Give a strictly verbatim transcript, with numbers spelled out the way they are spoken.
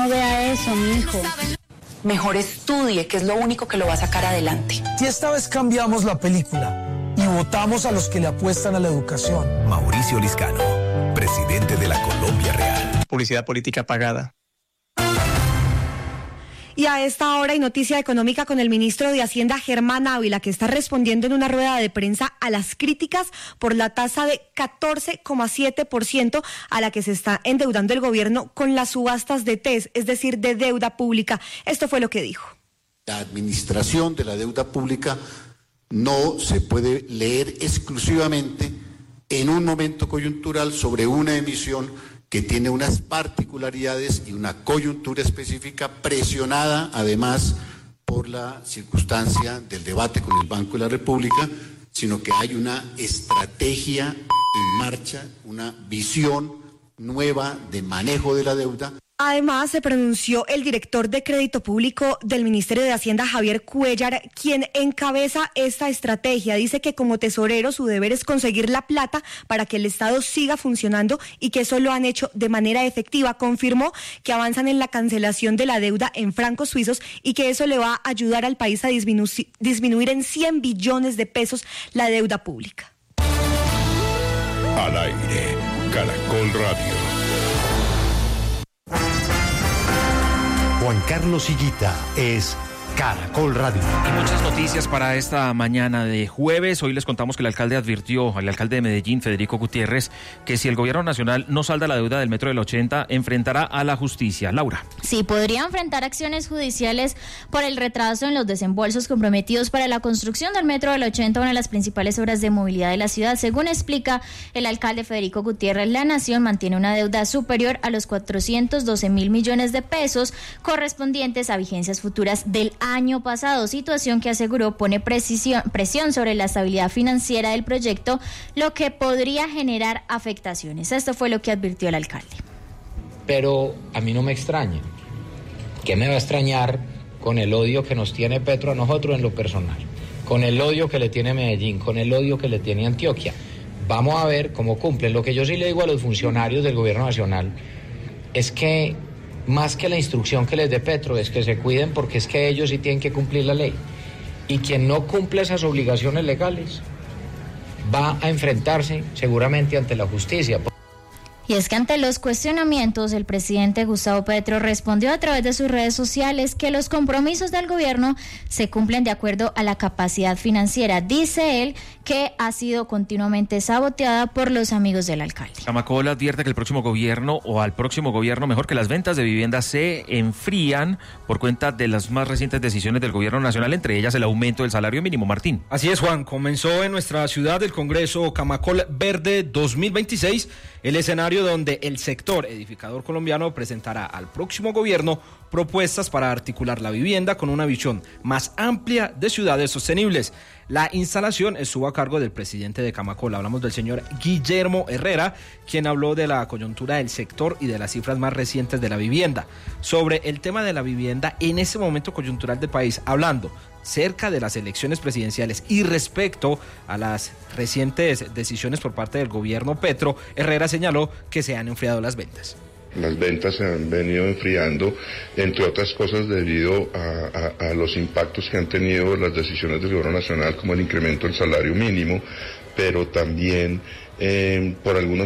No vea eso, mijo. Mejor estudie, que es lo único que lo va a sacar adelante. Si esta vez cambiamos la película y votamos a los que le apuestan a la educación. Mauricio Liscano, presidente de la Colombia Real. Publicidad política pagada. Y a esta hora hay noticia económica con el ministro de Hacienda, Germán Ávila, que está respondiendo en una rueda de prensa a las críticas por la tasa de catorce coma siete por ciento a la que se está endeudando el gobierno con las subastas de T E S, es decir, de deuda pública. Esto fue lo que dijo. La administración de la deuda pública no se puede leer exclusivamente en un momento coyuntural sobre una emisión que tiene unas particularidades y una coyuntura específica, presionada además por la circunstancia del debate con el Banco de la República, sino que hay una estrategia en marcha, una visión nueva de manejo de la deuda. Además, se pronunció el director de Crédito Público del Ministerio de Hacienda, Javier Cuéllar, quien encabeza esta estrategia. Dice que como tesorero su deber es conseguir la plata para que el Estado siga funcionando y que eso lo han hecho de manera efectiva. Confirmó que avanzan en la cancelación de la deuda en francos suizos y que eso le va a ayudar al país a disminu- disminuir en cien billones de pesos la deuda pública. Al aire, Caracol Radio. Juan Carlos Higuita es Caracol Radio. Y muchas noticias para esta mañana de jueves. Hoy les contamos que el alcalde advirtió, el alcalde de Medellín, Federico Gutiérrez, que si el gobierno nacional no salda la deuda del metro del ochenta, enfrentará a la justicia. Laura. Sí, podría enfrentar acciones judiciales por el retraso en los desembolsos comprometidos para la construcción del metro del ochenta, una de las principales obras de movilidad de la ciudad. Según explica el alcalde Federico Gutiérrez, la nación mantiene una deuda superior a los cuatrocientos doce mil millones de pesos correspondientes a vigencias futuras del año pasado, situación que aseguró pone precisión, presión sobre la estabilidad financiera del proyecto, lo que podría generar afectaciones. Esto fue lo que advirtió el alcalde. Pero a mí no me extraña. ¿Qué me va a extrañar con el odio que nos tiene Petro a nosotros en lo personal? Con el odio que le tiene Medellín, con el odio que le tiene Antioquia. Vamos a ver cómo cumplen. Lo que yo sí le digo a los funcionarios del gobierno nacional es que más que la instrucción que les dé Petro, es que se cuiden porque es que ellos sí tienen que cumplir la ley. Y quien no cumple esas obligaciones legales va a enfrentarse seguramente ante la justicia. Y es que ante los cuestionamientos, el presidente Gustavo Petro respondió a través de sus redes sociales que los compromisos del gobierno se cumplen de acuerdo a la capacidad financiera. Dice él que ha sido continuamente saboteada por los amigos del alcalde. Camacol advierte que el próximo gobierno, o al próximo gobierno, mejor, que las ventas de viviendas se enfrían por cuenta de las más recientes decisiones del gobierno nacional, entre ellas el aumento del salario mínimo. Martín. Así es, Juan. Comenzó en nuestra ciudad el Congreso Camacol Verde dos mil veintiséis, el escenario donde el sector edificador colombiano presentará al próximo gobierno propuestas para articular la vivienda con una visión más amplia de ciudades sostenibles. La instalación estuvo a cargo del presidente de Camacol. Hablamos del señor Guillermo Herrera, quien habló de la coyuntura del sector y de las cifras más recientes de la vivienda. Sobre el tema de la vivienda en ese momento coyuntural del país, hablando cerca de las elecciones presidenciales y respecto a las recientes decisiones por parte del gobierno Petro, Herrera señaló que se han enfriado las ventas. Las ventas se han venido enfriando, entre otras cosas debido a, a, a los impactos que han tenido las decisiones del gobierno nacional, como el incremento del salario mínimo, pero también eh, por algunos